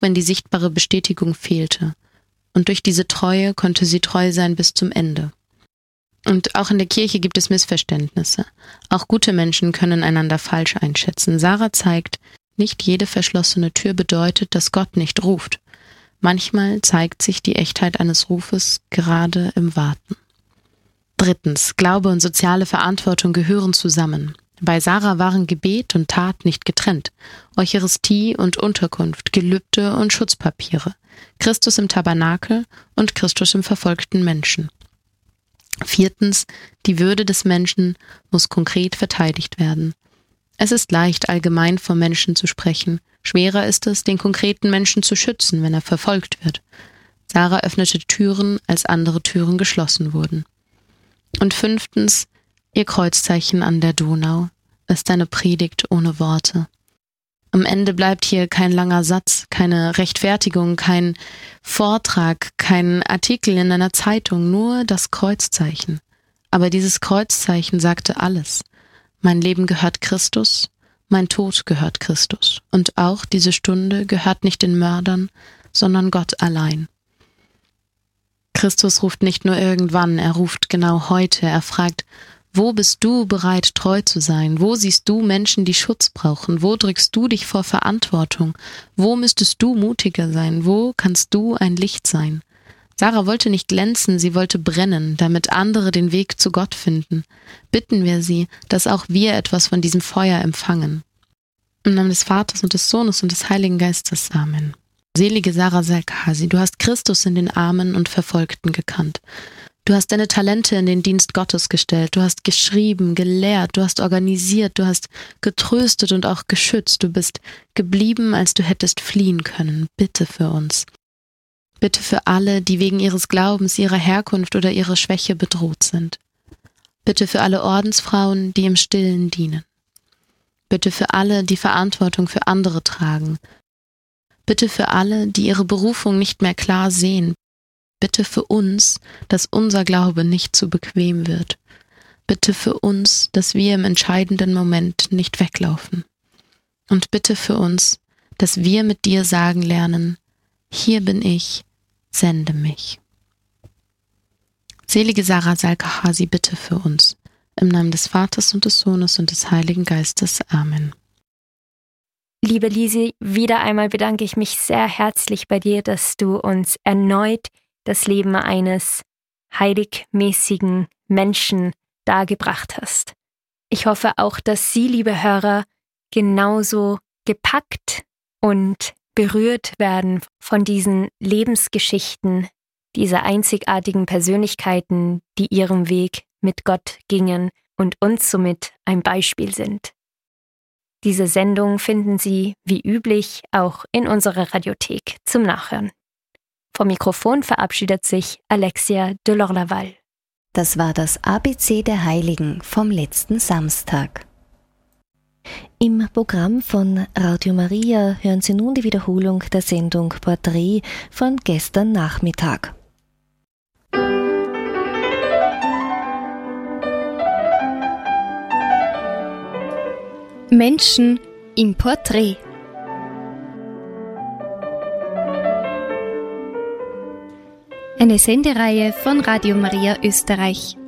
wenn die sichtbare Bestätigung fehlte. Und durch diese Treue konnte sie treu sein bis zum Ende. Und auch in der Kirche gibt es Missverständnisse. Auch gute Menschen können einander falsch einschätzen. Sarah zeigt, nicht jede verschlossene Tür bedeutet, dass Gott nicht ruft. Manchmal zeigt sich die Echtheit eines Rufes gerade im Warten. 3. Glaube und soziale Verantwortung gehören zusammen. Bei Sarah waren Gebet und Tat nicht getrennt. Eucharistie und Unterkunft, Gelübde und Schutzpapiere. Christus im Tabernakel und Christus im verfolgten Menschen. 4. Die Würde des Menschen muss konkret verteidigt werden. Es ist leicht, allgemein vom Menschen zu sprechen. Schwerer ist es, den konkreten Menschen zu schützen, wenn er verfolgt wird. Sarah öffnete Türen, als andere Türen geschlossen wurden. Und 5. Ihr Kreuzzeichen an der Donau ist eine Predigt ohne Worte. Am Ende bleibt hier kein langer Satz, keine Rechtfertigung, kein Vortrag, kein Artikel in einer Zeitung, nur das Kreuzzeichen. Aber dieses Kreuzzeichen sagte alles. Mein Leben gehört Christus, mein Tod gehört Christus. Und auch diese Stunde gehört nicht den Mördern, sondern Gott allein. Christus ruft nicht nur irgendwann, er ruft genau heute. Er fragt, wo bist du bereit, treu zu sein? Wo siehst du Menschen, die Schutz brauchen? Wo drückst du dich vor Verantwortung? Wo müsstest du mutiger sein? Wo kannst du ein Licht sein? Sarah wollte nicht glänzen, sie wollte brennen, damit andere den Weg zu Gott finden. Bitten wir sie, dass auch wir etwas von diesem Feuer empfangen. Im Namen des Vaters und des Sohnes und des Heiligen Geistes. Amen. Selige Sarah Salkasi, du hast Christus in den Armen und Verfolgten gekannt. Du hast deine Talente in den Dienst Gottes gestellt, du hast geschrieben, gelehrt, du hast organisiert, du hast getröstet und auch geschützt, du bist geblieben, als du hättest fliehen können. Bitte für uns. Bitte für alle, die wegen ihres Glaubens, ihrer Herkunft oder ihrer Schwäche bedroht sind. Bitte für alle Ordensfrauen, die im Stillen dienen. Bitte für alle, die Verantwortung für andere tragen. Bitte für alle, die ihre Berufung nicht mehr klar sehen. Bitte für uns, dass unser Glaube nicht zu bequem wird. Bitte für uns, dass wir im entscheidenden Moment nicht weglaufen. Und bitte für uns, dass wir mit dir sagen lernen, hier bin ich, sende mich. Selige Sarah Salkahasi, bitte für uns. Im Namen des Vaters und des Sohnes und des Heiligen Geistes. Amen. Liebe Lisi, wieder einmal bedanke ich mich sehr herzlich bei dir, dass du uns erneut das Leben eines heiligmäßigen Menschen dargebracht hast. Ich hoffe auch, dass Sie, liebe Hörer, genauso gepackt und berührt werden von diesen Lebensgeschichten dieser einzigartigen Persönlichkeiten, die ihren Weg mit Gott gingen und uns somit ein Beispiel sind. Diese Sendung finden Sie, wie üblich, auch in unserer Radiothek zum Nachhören. Vom Mikrofon verabschiedet sich Alexia de Lorlaval. Das war das ABC der Heiligen vom letzten Samstag. Im Programm von Radio Maria hören Sie nun die Wiederholung der Sendung Porträt von gestern Nachmittag. Menschen im Porträt. Eine Sendereihe von Radio Maria Österreich.